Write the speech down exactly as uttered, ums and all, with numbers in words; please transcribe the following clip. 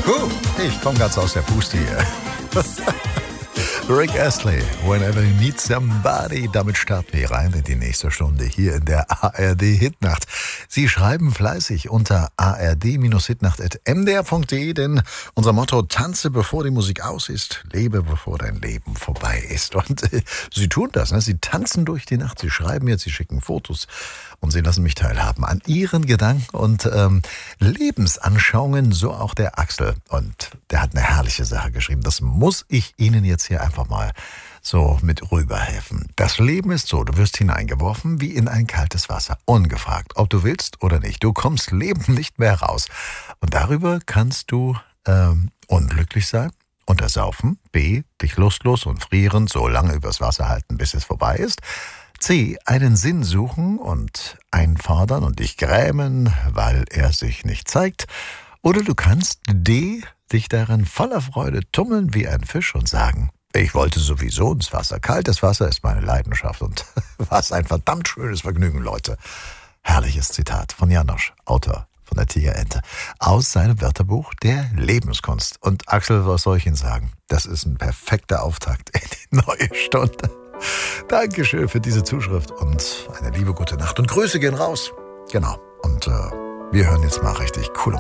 Uh, ich komme ganz aus der Puste hier. Rick Astley, Whenever You Need Somebody. Damit starten wir rein in die nächste Stunde hier in der A R D-Hitnacht. Sie schreiben fleißig unter a r d hitnacht punkt m d r punkt d e, denn unser Motto: Tanze, bevor die Musik aus ist, lebe, bevor dein Leben vorbei ist. Und äh, Sie tun das, ne? Sie tanzen durch die Nacht, Sie schreiben jetzt, Sie schicken Fotos und Sie lassen mich teilhaben an Ihren Gedanken und ähm, Lebensanschauungen, so auch der Axel. Und der hat eine herrliche Sache geschrieben. Das muss ich Ihnen jetzt hier einfach mal so mit rüberhelfen. Das Leben ist so, du wirst hineingeworfen wie in ein kaltes Wasser. Ungefragt, ob du willst oder nicht. Du kommst lebend nicht mehr raus. Und darüber kannst du ähm, unglücklich sein, untersaufen, B, dich lustlos und frierend so lange übers Wasser halten, bis es vorbei ist, C, einen Sinn suchen und einfordern und dich grämen, weil er sich nicht zeigt. Oder du kannst D, dich darin voller Freude tummeln wie ein Fisch und sagen: Ich wollte sowieso ins Wasser. Kaltes Wasser ist meine Leidenschaft und was ein verdammt schönes Vergnügen, Leute. Herrliches Zitat von Janosch, Autor von der Tigerente, aus seinem Wörterbuch der Lebenskunst. Und Axel, was soll ich Ihnen sagen? Das ist ein perfekter Auftakt in die neue Stunde. Dankeschön für diese Zuschrift und eine liebe gute Nacht und Grüße gehen raus. Genau. Und äh, wir hören jetzt mal richtig coole